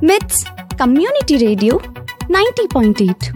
మిట్స్ community radio 90.8.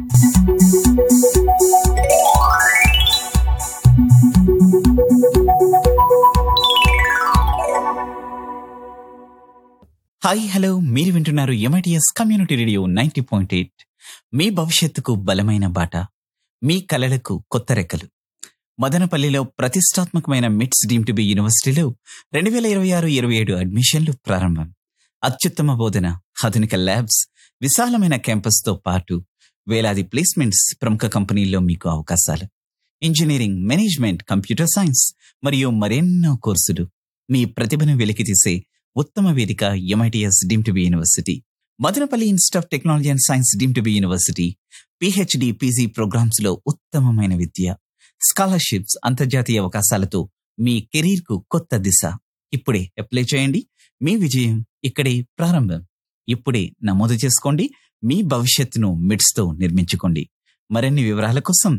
Hi hello, మీరు వింటున్నారు MITS కమ్యూనిటీ రేడియో 90.8. మీ భవిష్యత్తుకు బలమైన బాట, మీ కలలకు కొత్త రెక్కలు. మదనపల్లిలో ప్రతిష్టాత్మకమైన మిట్స్ డీమ్ టు బి యూనివర్సిటీలో 2026-27 అడ్మిషన్లు ప్రారంభం. అత్యుత్తమ బోధన, ఆధునిక ల్యాబ్స్, విశాలమైన క్యాంపస్తో పాటు వేలాది ప్లేస్మెంట్స్, ప్రముఖ కంపెనీల్లో మీకు అవకాశాలు. ఇంజనీరింగ్, మేనేజ్మెంట్, కంప్యూటర్ సైన్స్ మరియు మరెన్నో కోర్సులు. మీ ప్రతిభను వెలికితీసే ఉత్తమ వేదిక MITS deem to be university. Madanapalle institute of technology and science deem to be university. PhD, PG programmes లో ఉత్తమమైన విద్య, స్కాలర్షిప్స్, అంతర్జాతీయ అవకాశాలతో మీ కెరీర్ కు కొత్త దిశ. ఇప్పుడే అప్లై చేయండి. మీ విజయం ఇక్కడే ప్రారంభం. ఇప్పుడే నమోదు చేసుకోండి. మీ భవిష్యత్తును మిడ్స్ తో నిర్మించుకోండి. మరిన్ని వివరాల కోసం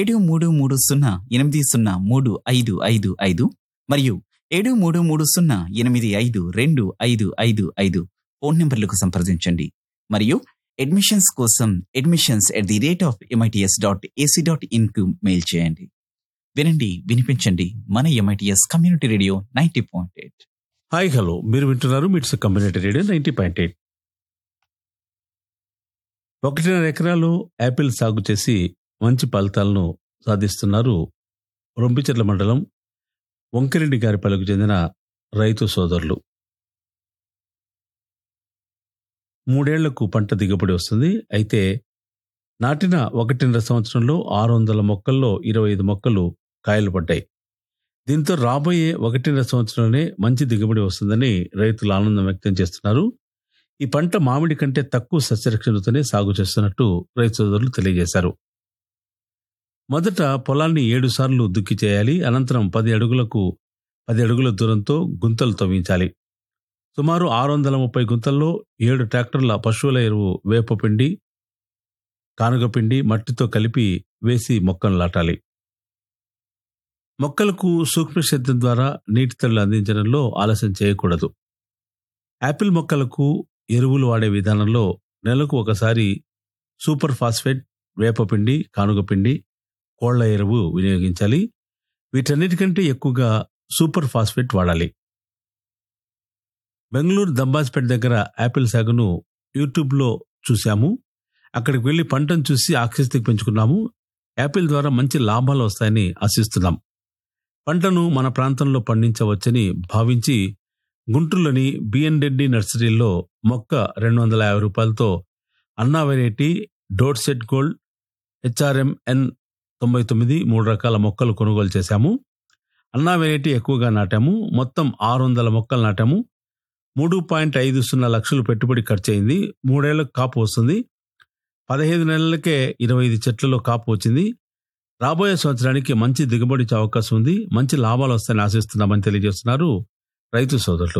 7330803555 మరియు 7330852255 ఫోన్ నెంబర్లకు సంప్రదించండి. మరియు అడ్మిషన్స్ కోసం admissions@MITS.ac.in కు మెయిల్ చేయండి. వినండి, వినిపించండి. మన MITS community radio 90.8. Hi hello, మీరు వింటున్నారు మిట్స్ కమ్యూనిటీ రేడియో 90.8. 1.5 ఎకరాలు యాపిల్ సాగు చేసి మంచి ఫలితాలను సాధిస్తున్నారు రొంపిచెర్ల మండలం వంకిరెడ్డి గారిపల్లికి చెందిన రైతు సోదరులు. 3 ఏళ్లకు పంట దిగుబడి వస్తుంది. అయితే నాటిన 1.5 సంవత్సరంలో 600 మొక్కల్లో 25 మొక్కలు కాయలు పడ్డాయి. దీంతో రాబోయే 1.5 సంవత్సరంలోనే మంచి దిగుబడి వస్తుందని రైతులు ఆనందం వ్యక్తం చేస్తున్నారు. ఈ పంట మామిడి కంటే తక్కువ సస్యరక్షణతోనే సాగు చేస్తున్నట్టు రైతు సోదరులు తెలియజేశారు. మొదట పొలాన్ని 7 సార్లు దుక్కి చేయాలి. అనంతరం 10 అడుగుల దూరంతో గుంతలు తవ్వించాలి. సుమారు 630 గుంతల్లో 7 ట్రాక్టర్ల పశువుల ఎరువు, వేపపిండి, కానుగపిండి, మట్టితో కలిపి వేసి మొక్కలు నాటాలి. మొక్కలకు సూక్ష్మ సేద్యం ద్వారా నీటి తడులు అందించడంలో ఆలస్యం చేయకూడదు. యాపిల్ మొక్కలకు ఎరువులు వాడే విధానంలో నెలకు ఒకసారి సూపర్ ఫాస్ఫేట్, వేపపిండి, కానుగపిండి, కోళ్ల ఎరువు వినియోగించాలి. వీటన్నిటికంటే ఎక్కువగా సూపర్ ఫాస్ఫేట్ వాడాలి. బెంగళూరు దంబాజ్పేట దగ్గర యాపిల్ సాగును యూట్యూబ్లో చూశాము. అక్కడికి వెళ్లి పంటను చూసి ఆసక్తి పెంచుకున్నాము. యాపిల్ ద్వారా మంచి లాభాలు వస్తాయని ఆశిస్తున్నాం. పంటను మన ప్రాంతంలో పండించవచ్చని భావించి గుంటూరులోని బిఎన్ రెడ్డి నర్సరీలో మొక్క 250 రూపాయలతో అన్నా వెరైటీ, డోట్ సెట్ గోల్డ్, HRMN 99 3 రకాల మొక్కలు కొనుగోలు చేశాము. అన్నా వెరైటీ ఎక్కువగా నాటాము. మొత్తం 600 మొక్కలు నాటాము. 3.50 లక్షలు పెట్టుబడి ఖర్చు అయింది. 3 ఏళ్లకు కాపు వస్తుంది. 15 నెలలకే 25 చెట్లలో కాపు వచ్చింది. రాబోయే సంవత్సరానికి మంచి దిగుబడి అవకాశం ఉంది. మంచి లాభాలు వస్తాయని ఆశిస్తున్నామని తెలియజేస్తున్నారు రైతు సోదరులు.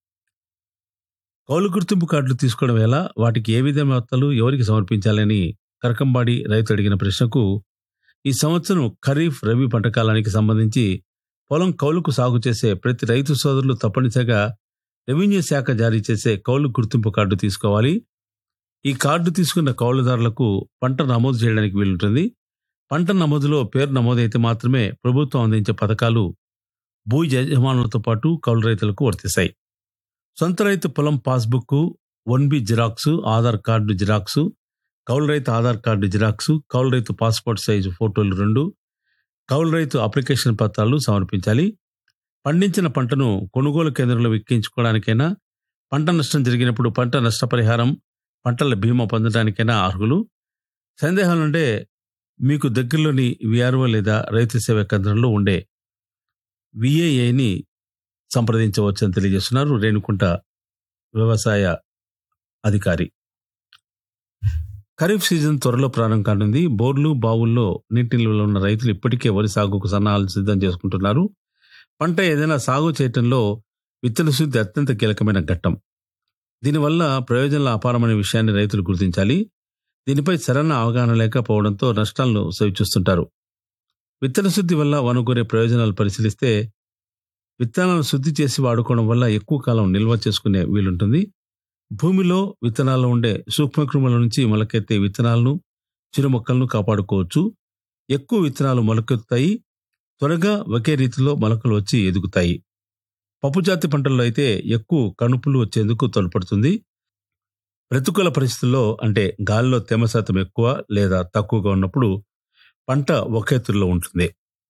కౌలు గుర్తింపు కార్డులు తీసుకోవడం ఎలా, వాటికి ఏ విధమైన పత్రాలు ఎవరికి సమర్పించాలని కరకంబాడి రైతు అడిగిన ప్రశ్నకు, ఈ సంవత్సరం ఖరీఫ్, రబీ పంట కాలానికి సంబంధించి పొలం కౌలుకు సాగు చేసే ప్రతి రైతు సోదరులు తప్పనిసరిగా రెవెన్యూ శాఖ జారీ చేసే కౌలు గుర్తింపు కార్డు తీసుకోవాలి. ఈ కార్డు తీసుకున్న కౌలుదారులకు పంట నమోదు చేయడానికి వీలుంటుంది. పంట నమోదులో పేరు నమోదైతే మాత్రమే ప్రభుత్వం అందించే పథకాలు భూ యజమానులతో పాటు కౌలు రైతులకు వర్తిస్తాయి. సొంత రైతు పొలం passbook, 1B xerox, Aadhaar card xerox, కౌలు రైతు ఆధార్ కార్డు జిరాక్సు, కౌలు రైతు పాస్పోర్ట్ సైజు ఫోటోలు 2, కౌలు రైతు అప్లికేషన్ పత్రాలు సమర్పించాలి. పండించిన పంటను కొనుగోలు కేంద్రంలో విక్రయించుకోవడానికైనా, పంట నష్టం జరిగినప్పుడు పంట నష్టపరిహారం, పంటల బీమా పొందడానికైనా అర్హులు. సందేహాలుంటే మీకు దగ్గరలోని VRO లేదా రైతు సేవా కేంద్రంలో ఉండే VAAని సంప్రదించవచ్చని తెలియజేస్తున్నారు రేణుకుంట వ్యవసాయ అధికారి. ఖరీఫ్ సీజన్ త్వరలో ప్రారంభం కానుంది. బోర్లు, బావుల్లో నీటి నిల్వలో ఉన్న రైతులు ఇప్పటికే వరి సాగుకు సన్నాహాలు సిద్ధం చేసుకుంటున్నారు. పంట ఏదైనా సాగు చేయటంలో విత్తన శుద్ధి అత్యంత కీలకమైన ఘట్టం. దీనివల్ల ప్రయోజనాల అపారమైన విషయాన్ని రైతులు గుర్తించాలి. దీనిపై సరైన అవగాహన లేకపోవడంతో నష్టాలను సవిచూస్తుంటారు. విత్తన శుద్ధి వల్ల వనగూరే ప్రయోజనాలు పరిశీలిస్తే విత్తనాలను శుద్ధి చేసి వాడుకోవడం వల్ల ఎక్కువ కాలం నిల్వ చేసుకునే వీలుంటుంది. భూమిలో విత్తనాల్లో ఉండే సూక్ష్మక్రిముల నుంచి మొలకెత్తే విత్తనాలను, చిరు మొక్కలను కాపాడుకోవచ్చు. ఎక్కువ విత్తనాలు మొలకెత్తుతాయి. త్వరగా ఒకే రీతిలో మొలకలు వచ్చి ఎదుగుతాయి. పప్పుజాతి పంటల్లో అయితే ఎక్కువ కణుపులు వచ్చేందుకు తోడ్పడుతుంది. ప్రతికూల పరిస్థితుల్లో అంటే గాలిలో తేమ శాతం ఎక్కువ లేదా తక్కువగా ఉన్నప్పుడు పంట ఒకే ఎత్తులో ఉంటుంది.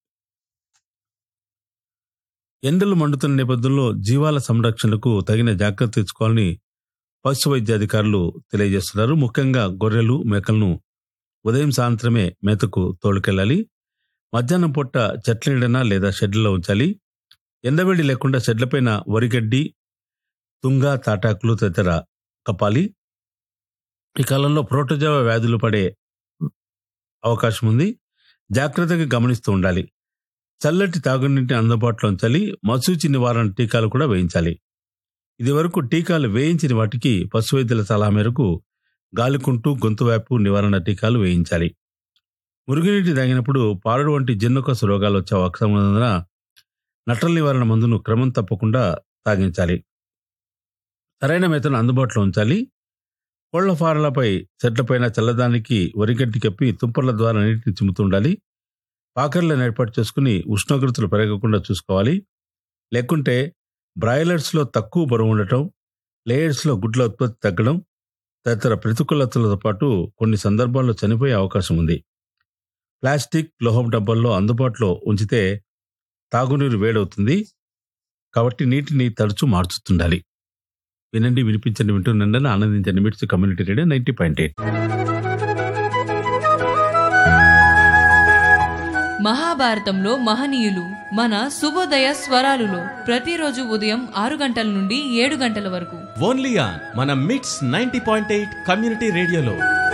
ఎండలు మండుతున్న నేపథ్యంలో జీవాల సంరక్షణకు తగిన జాగ్రత్త తీసుకోవాలని పశు వైద్యాధికారులు తెలియజేస్తున్నారు. ముఖ్యంగా గొర్రెలు, మేకలను ఉదయం సాయంత్రమే మేతకు తోలుకెళ్లాలి. మధ్యాహ్నం పూట చెట్ల నీడన లేదా షెడ్లలో ఉంచాలి. ఎండవేడి లేకుండా షెడ్లపైన వరిగడ్డి, తుంగ, తాటాకులు తదితర కప్పాలి. ఈ కాలంలో ప్రోటోజోవా వ్యాధులు పడే అవకాశం ఉంది. జాగ్రత్తగా గమనిస్తూ ఉండాలి. చల్లటి తాగునీటిని అందుబాటులో ఉంచాలి. మశూచి నివారణ టీకాలు కూడా వేయించాలి. ఇది వరకు టీకాలు వేయించిన వాటికి పశువైద్యుల సలహా మేరకు గాలికుంటు, గొంతువ్యాపు నివారణ టీకాలు వేయించాలి. మురుగునీటి తాగినప్పుడు పారుడు వంటి జిన్నకోశ రోగాలు వచ్చే అవకాశం ఉన్నందున నట్టల నివారణ మందును క్రమం తప్పకుండా తాగించాలి. సరైన మేతను అందుబాటులో ఉంచాలి. కోళ్ల ఫారాలపై చెట్లపైన చల్లదానికి వరిగడ్డి కప్పి తుంపర్ల ద్వారా నీటిని చిమ్ముతుండాలి. పాకర్లను ఏర్పాటు చేసుకుని ఉష్ణోగ్రతలు పెరగకుండా చూసుకోవాలి. లేకుంటే బ్రాయిలర్స్లో తక్కువ బరువు ఉండటం, లేయర్స్లో గుడ్ల ఉత్పత్తి తగ్గడం తదితర ప్రతికూలతలతో పాటు కొన్ని సందర్భాల్లో చనిపోయే అవకాశం ఉంది. ప్లాస్టిక్, లోహం డబ్బాల్లో అందుబాటులో ఉంచితే తాగునీరు వేడవుతుంది. కాబట్టి నీటిని తరచూ మార్చుతుండాలి. వినండి, వినిపించండి, వింటున్నండి, ఆనందించండి. మిట్స్ కమ్యూనిటీ రేడియో 90.8. మహాభారతంలో మహనీయులు మన శుభోదయ స్వరాలులో ప్రతిరోజు ఉదయం 6 గంటల నుండి 7 గంటల వరకు ఓన్లీ ఆన్ మన మిట్స్ 90.8 కమ్యూనిటీ రేడియోలో.